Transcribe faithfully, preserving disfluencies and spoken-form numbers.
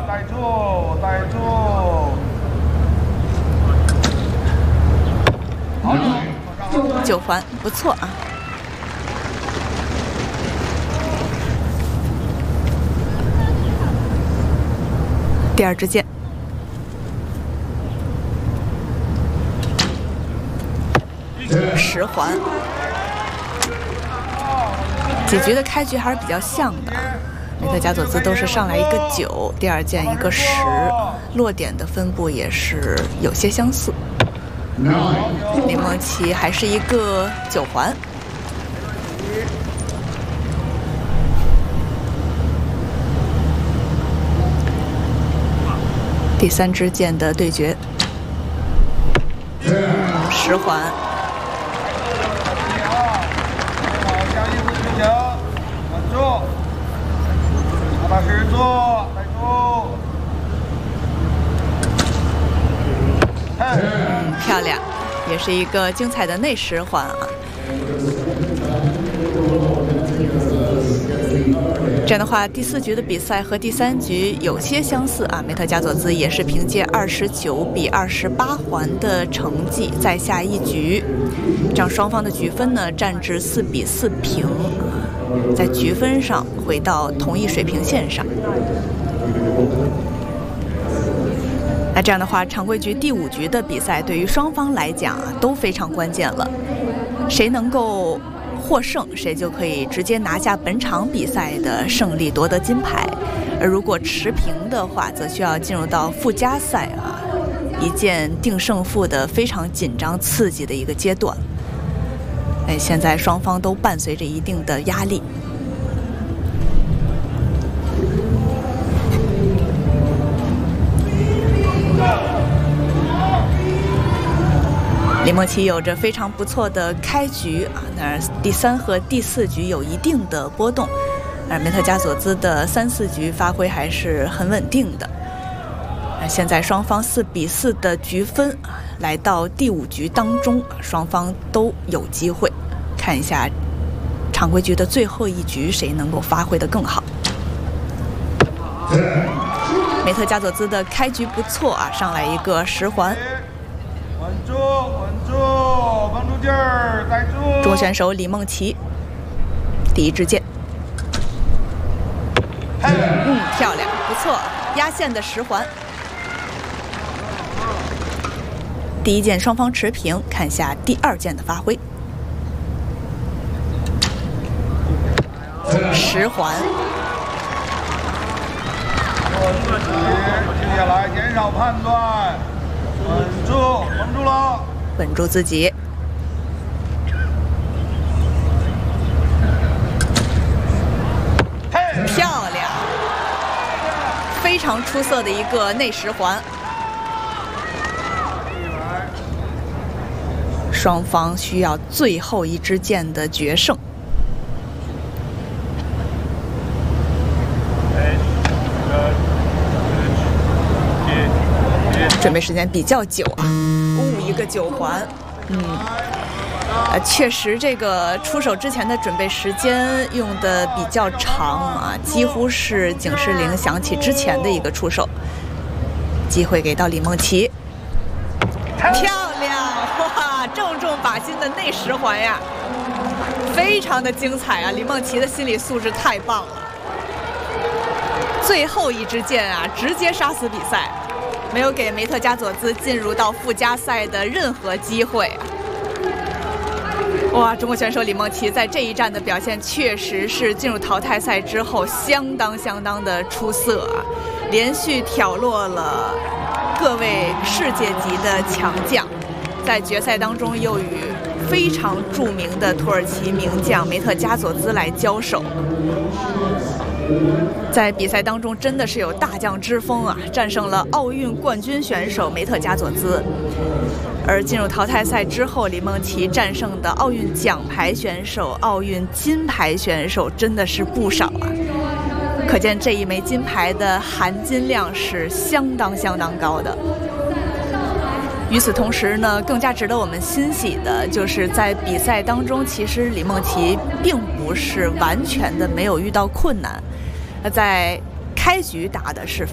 带住，带住。 九环不错啊。第二支箭，十环。几局的开局还是比较像的，梅特加佐兹都是上来一个九，第二箭一个十，落点的分布也是有些相似。李梦琪还是一个九环。第三支箭的对决，十环。 稳住，踏踏实实做，带住。 嗯，漂亮，也是一个精彩的内十环啊。这样的话，第四局的比赛和第三局有些相似啊。梅特加佐兹也是凭借二十九比二十八环的成绩再下一局，这样双方的局分呢战至四比四平，在局分上回到同一水平线上。那这样的话，常规局第五局的比赛对于双方来讲啊都非常关键了，谁能够获胜，谁就可以直接拿下本场比赛的胜利，夺得金牌。而如果持平的话，则需要进入到附加赛啊，一键定胜负的非常紧张刺激的一个阶段。哎，现在双方都伴随着一定的压力。李梦琪有着非常不错的开局啊，那第三和第四局有一定的波动，而梅特加佐兹的三四局发挥还是很稳定的。那现在双方四比四的局分啊，来到第五局当中，双方都有机会，看一下常规局的最后一局谁能够发挥得更好。梅特加佐兹的开局不错啊，上来一个十环。 稳住，稳住，绷住劲儿，带住。 中国选手李梦琪，第一支箭，嗯，漂亮，不错，压线的十环。第一箭双方持平，看一下第二箭的发挥，十环。 接下来减少判断。稳住，稳住了， 稳住自己。漂亮，非常出色的一个内十环。双方需要最后一支箭的决胜。准备时间比较久啊，呜，一个九环，嗯，呃，确实这个出手之前的准备时间用的比较长啊，几乎是警示铃响起之前的一个出手。机会给到李梦琪，漂亮，哇，正中靶心的内十环呀，非常的精彩啊！李梦琪的心理素质太棒了，最后一支箭啊，直接杀死比赛。没有给梅特加佐兹进入到附加赛的任何机会啊！哇，中国选手李梦琪在这一战的表现确实是进入淘汰赛之后相当相当的出色啊，连续挑落了各位世界级的强将，在决赛当中又与非常著名的土耳其名将梅特加佐兹来交手。在比赛当中真的是有大将之风啊，战胜了奥运冠军选手梅特加佐兹。而进入淘汰赛之后，李梦琪战胜的奥运奖牌选手、奥运金牌选手真的是不少啊，可见这一枚金牌的含金量是相当相当高的。与此同时呢，更加值得我们欣喜的就是在比赛当中，其实李梦琪并不是完全的没有遇到困难。在开局打的是